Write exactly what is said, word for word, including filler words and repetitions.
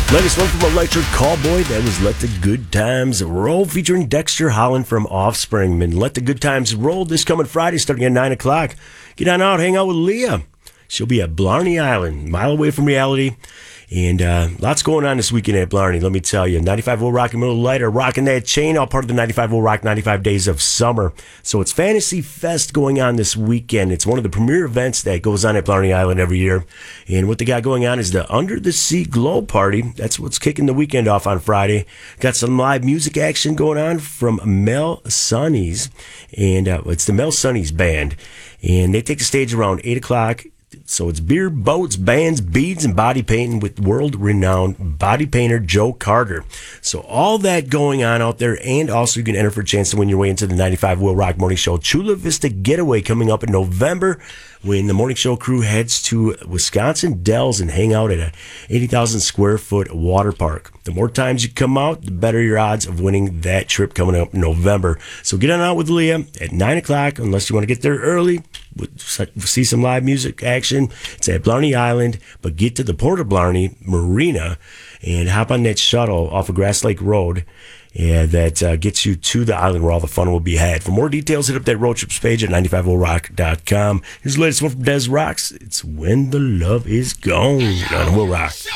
Latest one from Electric Callboy, that was Let the Good Times Roll, featuring Dexter Holland from Offspring. And Let the Good Times Roll this coming Friday starting at nine o'clock. Get on out, hang out with Leah. She'll be at Blarney Island, a mile away from reality. And uh, lots going on this weekend at Blarney, let me tell you. ninety-five will Rock and Miller Lite are rocking that chain, all part of the ninety-five will Rock ninety-five Days of Summer. So it's Fantasy Fest going on this weekend. It's one of the premier events that goes on at Blarney Island every year. And what they got going on is the Under the Sea Glow Party. That's what's kicking the weekend off on Friday. Got some live music action going on from Mel Sunnies. And uh, it's the Mel Sunnies Band. And they take the stage around eight o'clock. So it's beer, boats, bands, beads, and body painting with world-renowned body painter Joe Carter. So all that going on out there, and also you can enter for a chance to win your way into the ninety-five Will Rock Morning Show Chula Vista Getaway coming up in November, when the Morning Show crew heads to Wisconsin Dells and hang out at a eighty thousand square foot water park. The more times you come out, the better your odds of winning that trip coming up in November. So get on out with Leah at nine o'clock, unless you want to get there early, see some live music action. It's at Blarney Island, but get to the Port of Blarney Marina and hop on that shuttle off of Grass Lake Road. Yeah, that uh, gets you to the island where all the fun will be had. For more details, hit up that road trips page at ninety-five will rock dot com. Here's the latest one from Des Rocks. It's When the Love Is Gone on Will Rock.